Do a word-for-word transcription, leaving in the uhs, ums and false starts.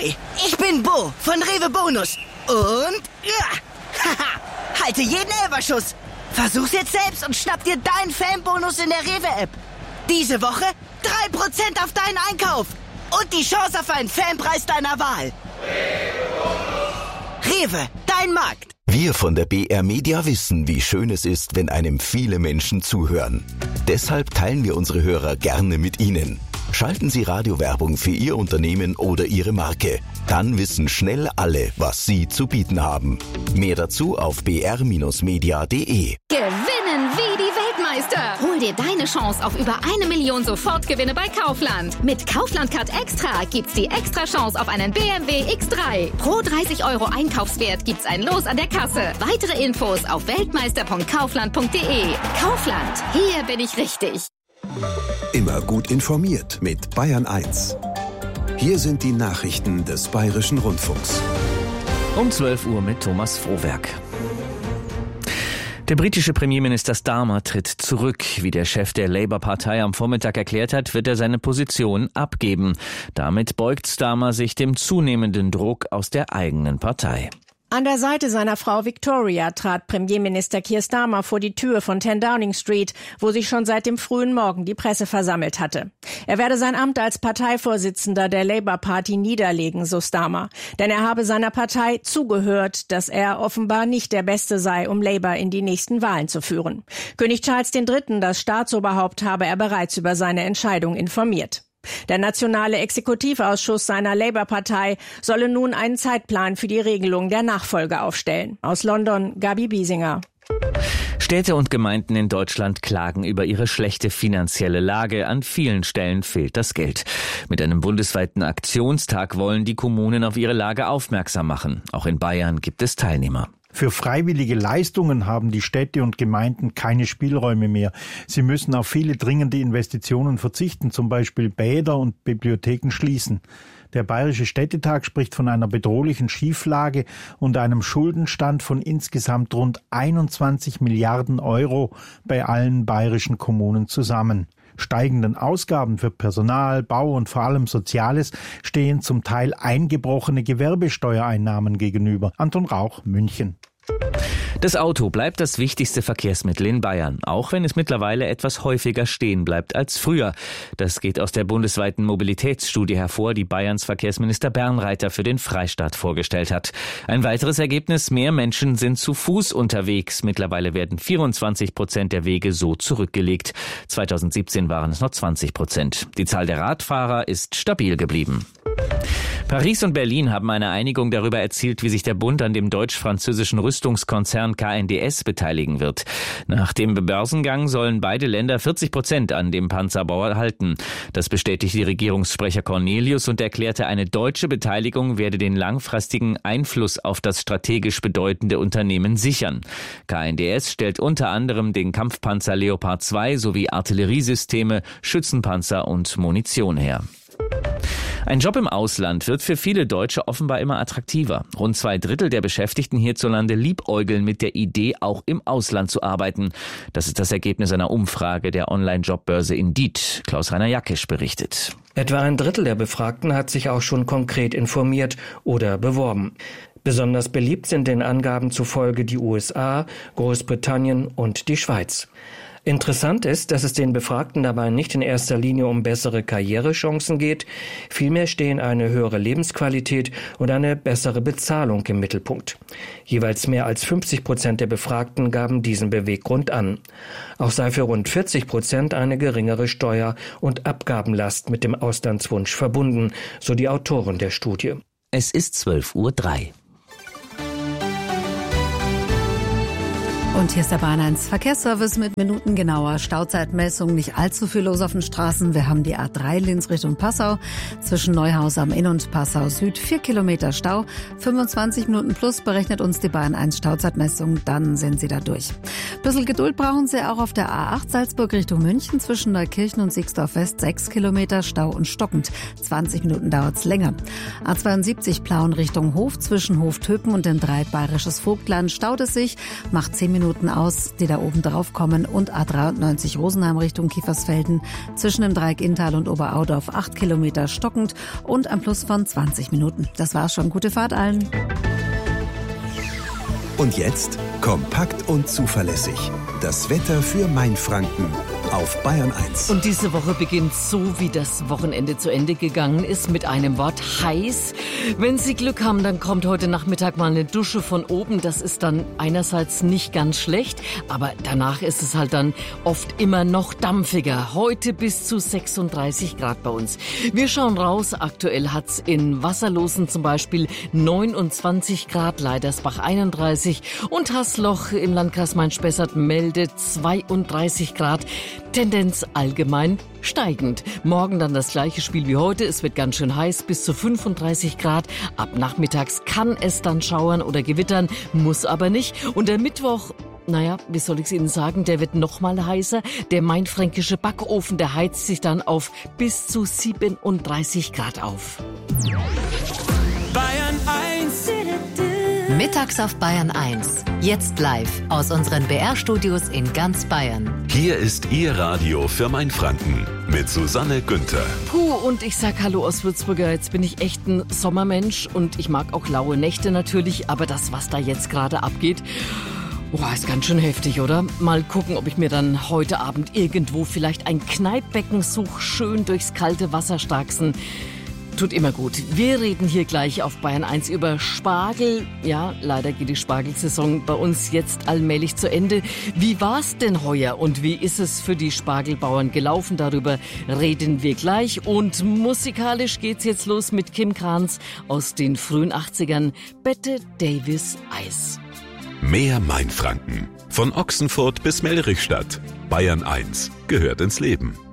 Hi, ich bin Bo von Rewe Bonus. Und ja, haha, halte jeden Elferschuss. Versuch's jetzt selbst und schnapp dir deinen Fanbonus in der Rewe-App. Diese Woche drei Prozent auf deinen Einkauf. Und die Chance auf einen Fanpreis deiner Wahl. Rewe, dein Markt. Wir von der B R Media wissen, wie schön es ist, wenn einem viele Menschen zuhören. Deshalb teilen wir unsere Hörer gerne mit Ihnen. Schalten Sie Radiowerbung für Ihr Unternehmen oder Ihre Marke. Dann wissen schnell alle, was Sie zu bieten haben. Mehr dazu auf b r Bindestrich media punkt d e. Gewinnen wie die Weltmeister. Hol dir deine Chance auf über eine Million Sofortgewinne bei Kaufland. Mit Kaufland Card Extra gibt's die extra Chance auf einen B M W X drei. Pro dreißig Euro Einkaufswert gibt's ein Los an der Kasse. Weitere Infos auf weltmeister punkt kaufland punkt d e. Kaufland, hier bin ich richtig. Immer gut informiert mit Bayern eins. Hier sind die Nachrichten des Bayerischen Rundfunks. Um zwölf Uhr mit Thomas Frohwerk. Der britische Premierminister Starmer tritt zurück. Wie der Chef der Labour-Partei am Vormittag erklärt hat, wird er seine Position abgeben. Damit beugt Starmer sich dem zunehmenden Druck aus der eigenen Partei. An der Seite seiner Frau Victoria trat Premierminister Keir Starmer vor die Tür von zehn Downing Street, wo sich schon seit dem frühen Morgen die Presse versammelt hatte. Er werde sein Amt als Parteivorsitzender der Labour Party niederlegen, so Starmer. Denn er habe seiner Partei zugehört, dass er offenbar nicht der Beste sei, um Labour in die nächsten Wahlen zu führen. König Charles der Dritte, das Staatsoberhaupt, habe er bereits über seine Entscheidung informiert. Der nationale Exekutivausschuss seiner Labour-Partei solle nun einen Zeitplan für die Regelung der Nachfolge aufstellen. Aus London, Gabi Biesinger. Städte und Gemeinden in Deutschland klagen über ihre schlechte finanzielle Lage. An vielen Stellen fehlt das Geld. Mit einem bundesweiten Aktionstag wollen die Kommunen auf ihre Lage aufmerksam machen. Auch in Bayern gibt es Teilnehmer. Für freiwillige Leistungen haben die Städte und Gemeinden keine Spielräume mehr. Sie müssen auf viele dringende Investitionen verzichten, zum Beispiel Bäder und Bibliotheken schließen. Der Bayerische Städtetag spricht von einer bedrohlichen Schieflage und einem Schuldenstand von insgesamt rund einundzwanzig Milliarden Euro bei allen bayerischen Kommunen zusammen. Steigenden Ausgaben für Personal, Bau und vor allem Soziales stehen zum Teil eingebrochene Gewerbesteuereinnahmen gegenüber. Anton Rauch, München. Das Auto bleibt das wichtigste Verkehrsmittel in Bayern, auch wenn es mittlerweile etwas häufiger stehen bleibt als früher. Das geht aus der bundesweiten Mobilitätsstudie hervor, die Bayerns Verkehrsminister Bernreiter für den Freistaat vorgestellt hat. Ein weiteres Ergebnis: mehr Menschen sind zu Fuß unterwegs. Mittlerweile werden vierundzwanzig Prozent der Wege so zurückgelegt. zweitausendsiebzehn waren es noch zwanzig Prozent. Die Zahl der Radfahrer ist stabil geblieben. Paris und Berlin haben eine Einigung darüber erzielt, wie sich der Bund an dem deutsch-französischen Rüstungskonzern K N D S beteiligen wird. Nach dem Börsengang sollen beide Länder vierzig Prozent an dem Panzerbauer halten. Das bestätigte Regierungssprecher Cornelius und erklärte, eine deutsche Beteiligung werde den langfristigen Einfluss auf das strategisch bedeutende Unternehmen sichern. K N D S stellt unter anderem den Kampfpanzer Leopard zwei sowie Artilleriesysteme, Schützenpanzer und Munition her. Ein Job im Ausland wird für viele Deutsche offenbar immer attraktiver. Rund zwei Drittel der Beschäftigten hierzulande liebäugeln mit der Idee, auch im Ausland zu arbeiten. Das ist das Ergebnis einer Umfrage der Online-Jobbörse Indeed. Klaus-Rainer Jackisch berichtet. Etwa ein Drittel der Befragten hat sich auch schon konkret informiert oder beworben. Besonders beliebt sind den Angaben zufolge die U S A, Großbritannien und die Schweiz. Interessant ist, dass es den Befragten dabei nicht in erster Linie um bessere Karrierechancen geht, vielmehr stehen eine höhere Lebensqualität und eine bessere Bezahlung im Mittelpunkt. Jeweils mehr als fünfzig Prozent der Befragten gaben diesen Beweggrund an. Auch sei für rund vierzig Prozent eine geringere Steuer- und Abgabenlast mit dem Auslandswunsch verbunden, so die Autoren der Studie. Es ist zwölf Uhr drei. Und hier ist der Bahn eins Verkehrsservice mit minutengenauer Stauzeitmessung. Nicht allzu viel los auf den Straßen. Wir haben die A drei Linz Richtung Passau. Zwischen Neuhaus am Inn und Passau Süd vier Kilometer Stau. fünfundzwanzig Minuten plus berechnet uns die Bahn eins Stauzeitmessung. Dann sind Sie da durch. Bisschen Geduld brauchen Sie auch auf der A acht Salzburg Richtung München. Zwischen Neukirchen und Sixdorf West sechs Kilometer Stau und stockend. zwanzig Minuten dauert's länger. A zweiundsiebzig Plauen Richtung Hof. Zwischen Hoftöpen und dem Dreieck Bayerisches Vogtland staut es sich. Macht zehn Minuten Minuten aus, die da oben drauf kommen, und A dreiundneunzig Rosenheim Richtung Kiefersfelden zwischen dem Dreieck Inntal und Oberaudorf acht Kilometer stockend und ein Plus von zwanzig Minuten. Das war's schon. Gute Fahrt allen. Und jetzt kompakt und zuverlässig. Das Wetter für Mainfranken auf Bayern eins. Und diese Woche beginnt so, wie das Wochenende zu Ende gegangen ist, mit einem Wort: heiß. Wenn Sie Glück haben, dann kommt heute Nachmittag mal eine Dusche von oben. Das ist dann einerseits nicht ganz schlecht, aber danach ist es halt dann oft immer noch dampfiger. Heute bis zu sechsunddreißig Grad bei uns. Wir schauen raus. Aktuell hat's in Wasserlosen zum Beispiel neunundzwanzig Grad, Leidersbach einunddreißig und Haßloch im Landkreis Main-Spessart meldet zweiunddreißig Grad. Tendenz allgemein steigend. Morgen dann das gleiche Spiel wie heute. Es wird ganz schön heiß, bis zu fünfunddreißig Grad. Ab nachmittags kann es dann schauern oder gewittern, muss aber nicht. Und der Mittwoch, naja, wie soll ich es Ihnen sagen, der wird noch mal heißer. Der mainfränkische Backofen, der heizt sich dann auf bis zu siebenunddreißig Grad auf. Bayern eins. Mittags auf Bayern eins. Jetzt live aus unseren B R-Studios in ganz Bayern. Hier ist Ihr Radio für Mainfranken mit Susanne Günther. Puh, und ich sag Hallo aus Würzburger. Jetzt bin ich echt ein Sommermensch und ich mag auch laue Nächte natürlich. Aber das, was da jetzt gerade abgeht, boah, ist ganz schön heftig, oder? Mal gucken, ob ich mir dann heute Abend irgendwo vielleicht ein Kneippbecken suche, schön durchs kalte Wasser starksen. Tut immer gut. Wir reden hier gleich auf Bayern eins über Spargel. Ja, leider geht die Spargelsaison bei uns jetzt allmählich zu Ende. Wie war's denn heuer und wie ist es für die Spargelbauern gelaufen? Darüber reden wir gleich. Und musikalisch geht's jetzt los mit Kim Carnes aus den frühen achtzigern. Bette Davis Eis. Mehr Mainfranken. Von Ochsenfurt bis Mellrichstadt. Bayern eins gehört ins Leben.